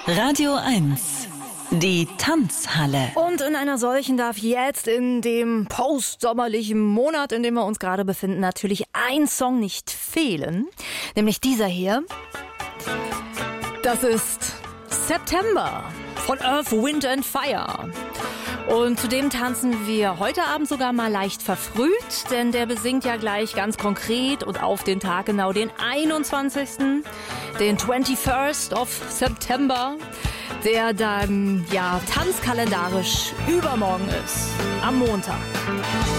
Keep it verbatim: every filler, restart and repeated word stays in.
Radio eins, die Tanzhalle. Und in einer solchen darf jetzt in dem postsommerlichen Monat, in dem wir uns gerade befinden, natürlich ein Song nicht fehlen. Nämlich dieser hier. Das ist September von Earth, Wind and Fire. Und zudem tanzen wir heute Abend sogar mal leicht verfrüht, denn der besingt ja gleich ganz konkret und auf den Tag genau den einundzwanzigsten, den twenty-first of September, der dann ja tanzkalendarisch übermorgen ist, am Montag.